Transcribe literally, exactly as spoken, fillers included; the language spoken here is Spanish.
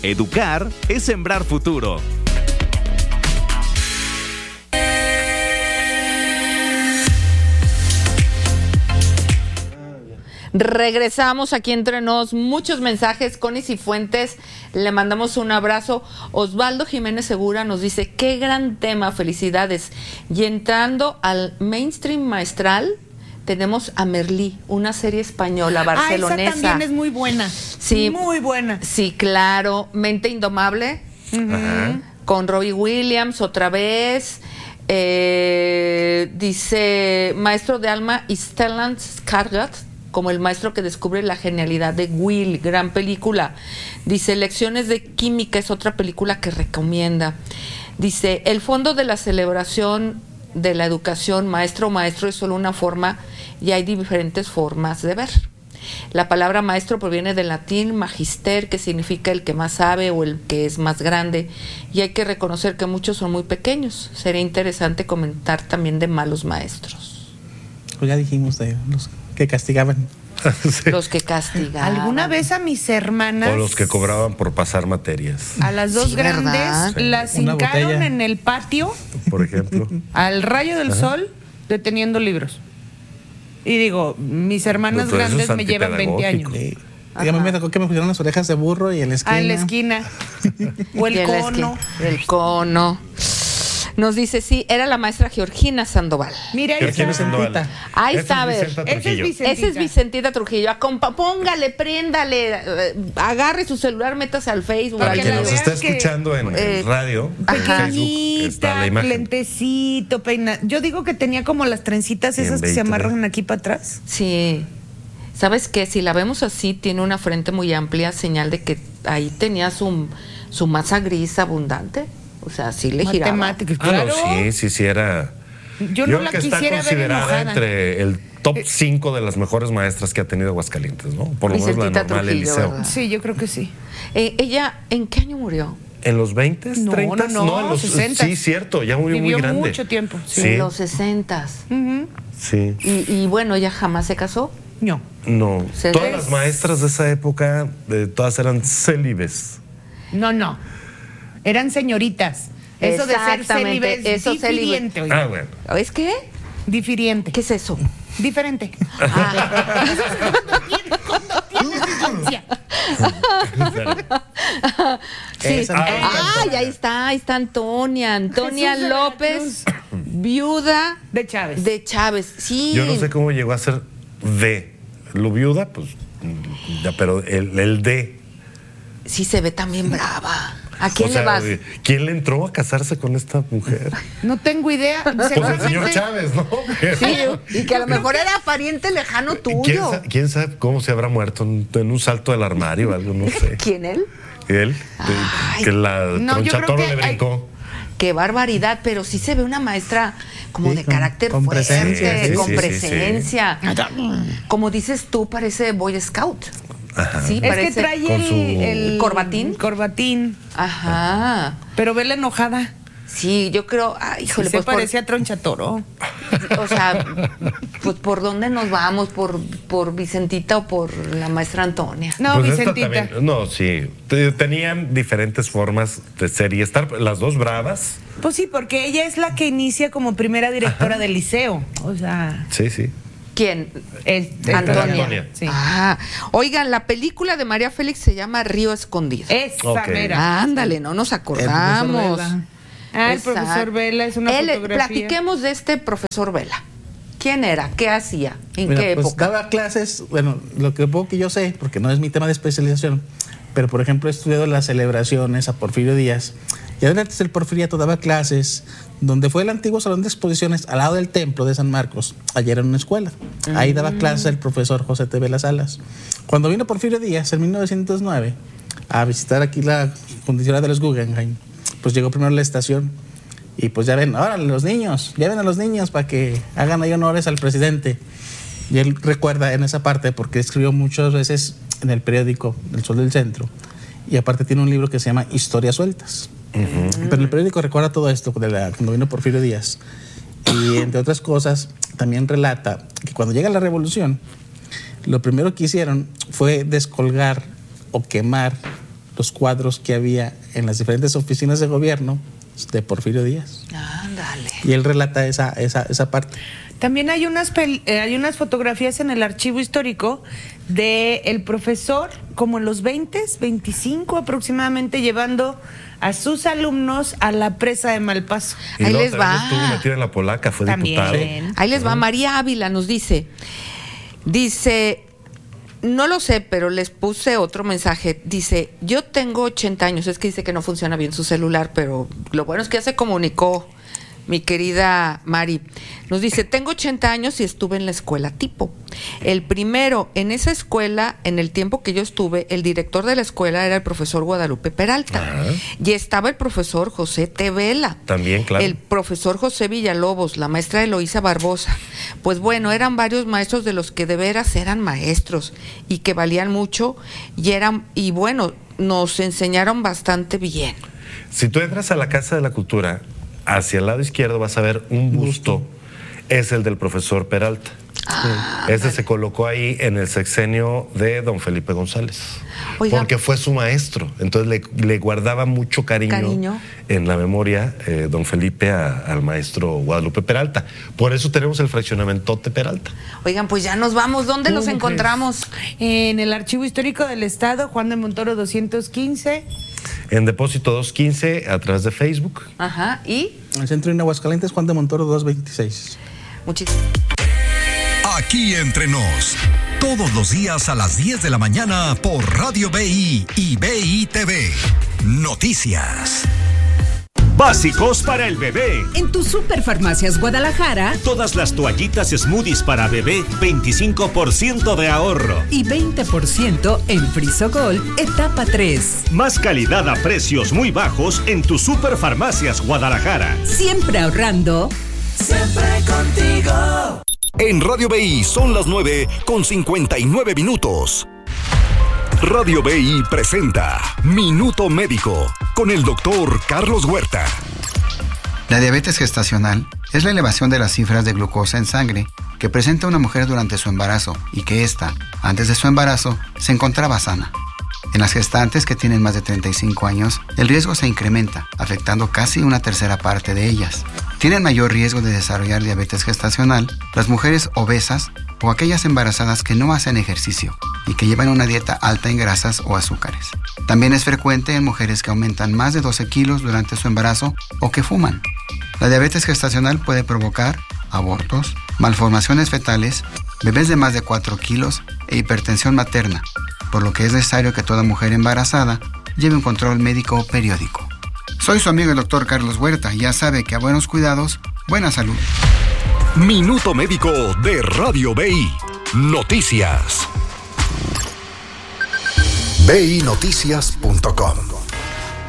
Educar es sembrar futuro. Regresamos aquí entre nos, muchos mensajes. Connie Cifuentes, le mandamos un abrazo. Osvaldo Jiménez Segura nos dice, qué gran tema, felicidades. Y entrando al mainstream maestral, tenemos a Merlí, una serie española barcelonesa. Ah, esa también es muy buena. Sí, muy buena. Sí, claro. Mente Indomable, uh-huh. con Robbie Williams otra vez. Eh, dice, maestro de alma, Stellan Skarsgård, como el maestro que descubre la genialidad de Will, gran película. Dice, Lecciones de Química es otra película que recomienda. Dice, el fondo de la celebración de la educación, maestro o maestro, es solo una forma y hay diferentes formas de ver. La palabra maestro proviene del latín magister, que significa el que más sabe o el que es más grande, y hay que reconocer que muchos son muy pequeños. Sería interesante comentar también de malos maestros. Pues ya dijimos de los que castigaban. Sí. Los que castigaban. Alguna vez a mis hermanas, o los que cobraban por pasar materias, a las dos sí, grandes, sí. las Una hincaron botella. En el patio, por ejemplo, al rayo del Ajá. sol, deteniendo libros. Y digo, mis hermanas Pero grandes me llevan veinte años. Sí. Dígame, me tocó que me pusieron las orejas de burro y en la esquina. Ah, en la esquina. O el cono. El cono. Nos dice, sí, era la maestra Georgina Sandoval. Mira, ahí Georgina está. Sandoval. Ahí está, a ver. Esa es Vicentita. Esa es Vicentita Trujillo. Acompa- póngale, préndale, eh, agarre su celular, métase al Facebook. Para al quien nos está que, escuchando en eh, radio, pequeñita, está la imagen. Lentecito, peina. Yo digo que tenía como las trencitas esas que se amarran aquí para atrás. Sí. ¿Sabes qué? Si la vemos así, tiene una frente muy amplia, señal de que ahí tenía su, su masa gris abundante. O sea, sí le giraba. Matemáticas, claro. Ah, no, sí, sí, sí era. Yo no la que quisiera está considerada ver enojada. Entre el top cinco de las mejores maestras que ha tenido Aguascalientes, ¿no? Por lo menos la normal, el liceo. ¿Verdad? Sí, yo creo que sí. Eh, ¿Ella en qué año murió? ¿En los veinte, no, treinta? No, no, no, en los sesenta. Sí, cierto, ya murió Vivió muy grande. mucho tiempo. Sí. En los sesentas. Uh-huh. Sí. Y, y bueno, ¿ella jamás se casó? No. No. ¿Se Todas ves? las maestras de esa época, de, todas eran célibes. No, no. Eran señoritas. Eso de ser célibe es difiriente. Ah, bueno. ¿Es qué? Difiriente. ¿Qué es eso? Diferente. Ah. Eso es cuando tiene, cuando tiene distancia. Sí. Ah, y ahí está, ahí está Antonia. Antonia Jesús López, viuda de Chávez. De Chávez, sí. Yo no sé cómo llegó a ser de. Lo viuda, pues, ya, pero el, el de. Sí se ve también brava. ¿A quién o sea, le vas? ¿Quién le entró a casarse con esta mujer? No tengo idea. Pues el señor Chávez, ¿no? Sí, y que a lo mejor era pariente lejano tuyo. ¿Quién sabe, quién sabe cómo se habrá muerto? ¿En, en un salto del armario o algo? No sé. ¿Quién, él? Él, Ay, que la no, tronchatoro le brincó. Hay... Qué barbaridad, pero sí se ve una maestra como sí, de con, carácter con fuerte, presencia, sí, con sí, presencia. Sí, sí. Como dices tú, parece Boy Scout. Ajá. Sí, es parece que trae con el, su... el corbatín. Corbatín. Ajá. Pero vela enojada. Sí, yo creo, ay, híjole, sí, se pues parecía por, tronchatoro. O sea, pues ¿por dónde nos vamos? ¿Por, por Vicentita o por la maestra Antonia? No, pues Vicentita. También, no, sí. Tenían diferentes formas de ser y estar, las dos bravas. Pues sí, porque ella es la que inicia como primera directora Ajá. del liceo. O sea. Sí, sí. ¿Quién? Es, Antonia. Antonia. Sí. Ah, oigan, la película de María Félix se llama Río Escondido. Esa okay. mera. Ándale, no nos acordamos. Ah, el Exacto. profesor Vela es una Él, fotografía. Platiquemos de este profesor Vela. ¿Quién era? ¿Qué hacía? ¿En Mira, qué pues época? Daba clases, bueno, lo que poco que yo sé, porque no es mi tema de especialización, pero por ejemplo he estudiado las celebraciones a Porfirio Díaz, y antes del Porfiriato daba clases donde fue el antiguo salón de exposiciones al lado del templo de San Marcos. Ayer era una escuela. Ahí daba clases el profesor José T. Vela Salas. Cuando vino Porfirio Díaz en mil novecientos nueve a visitar aquí la fundición de los Guggenheim, pues llegó primero a la estación y pues ya ven, ahora los niños, lleven a los niños para que hagan ahí honores al presidente. Y él recuerda en esa parte porque escribió muchas veces en el periódico El Sol del Centro, y aparte tiene un libro que se llama Historias Sueltas. Uh-huh. Pero el periódico recuerda todo esto de la, cuando vino Porfirio Díaz, y entre otras cosas también relata que cuando llega la revolución, lo primero que hicieron fue descolgar o quemar los cuadros que había en las diferentes oficinas de gobierno de Porfirio Díaz. Ándale. Y él relata esa, esa, esa parte. También hay unas, pel- eh, hay unas fotografías en el archivo histórico de el profesor, como en los veinte, veinticinco aproximadamente, llevando a sus alumnos a la presa de Malpaso. Y Ahí luego les también va. estuvo metida en la polaca, fue También. diputado. Ahí les va. María Ávila nos dice, dice, no lo sé, pero les puse otro mensaje. Dice, yo tengo ochenta años. Es que dice que no funciona bien su celular, pero lo bueno es que ya se comunicó. Mi querida Mari nos dice, tengo ochenta años y estuve en la escuela tipo. El primero, en esa escuela, en el tiempo que yo estuve, el director de la escuela era el profesor Guadalupe Peralta. Ajá. Y estaba el profesor José T. Vela. También, claro. El profesor José Villalobos, la maestra Eloísa Barbosa. Pues bueno, eran varios maestros de los que de veras eran maestros y que valían mucho y eran, y bueno, nos enseñaron bastante bien. Si tú entras a la Casa de la Cultura, hacia el lado izquierdo vas a ver un busto, es el del profesor Peralta. Ah, Ese se colocó ahí en el sexenio de don Felipe González. Oiga. Porque fue su maestro. Entonces le, le guardaba mucho cariño, Cariño. en la memoria eh, don Felipe a- al maestro Guadalupe Peralta. Por eso tenemos el fraccionamentote Peralta. Oigan, pues ya nos vamos. ¿Dónde los ¿Cómo encontramos? En el archivo histórico del Estado, Juan de Montoro doscientos quince. En Depósito doscientos quince, a través de Facebook. Ajá, y En el centro de Aguascalientes, Juan de Montoro doscientos veintiséis. muchísimas. Aquí entre nos, todos los días a las diez de la mañana por Radio B I y B I T V. Noticias. Básicos para el bebé. En tu Superfarmacias Guadalajara Todas las toallitas smoothies para bebé, veinticinco por ciento de ahorro. y veinte por ciento en Frisogol etapa tres. Más calidad a precios muy bajos en tu Superfarmacias Guadalajara. Siempre ahorrando. En Radio B I son las nueve con cincuenta y nueve minutos. Radio B I presenta Minuto Médico con el doctor Carlos Huerta. La diabetes gestacional es la elevación de las cifras de glucosa en sangre que presenta una mujer durante su embarazo y que ésta, antes de su embarazo, se encontraba sana. En las gestantes que tienen más de treinta y cinco años, el riesgo se incrementa, afectando casi una tercera parte de ellas. Tienen mayor riesgo de desarrollar diabetes gestacional las mujeres obesas o aquellas embarazadas que no hacen ejercicio y que llevan una dieta alta en grasas o azúcares. También es frecuente en mujeres que aumentan más de doce kilos durante su embarazo o que fuman. La diabetes gestacional puede provocar abortos, malformaciones fetales, bebés de más de cuatro kilos e hipertensión materna, por lo que es necesario que toda mujer embarazada lleve un control médico periódico. Soy su amigo el doctor Carlos Huerta y ya sabe que a buenos cuidados, buena salud. Minuto Médico de Radio B I. Noticias. B I noticias punto com